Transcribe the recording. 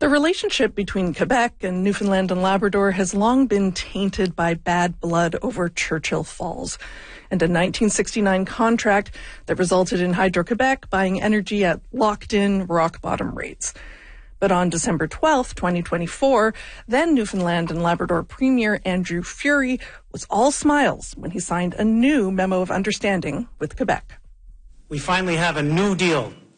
The relationship between Quebec and Newfoundland and Labrador has long been tainted by bad blood over Churchill Falls and a 1969 contract that resulted in Hydro-Quebec buying energy at locked-in, rock-bottom rates. But on December 12, 2024, then Newfoundland and Labrador Premier Andrew Furey was all smiles when he signed a new memo of understanding with Quebec. We finally have a new deal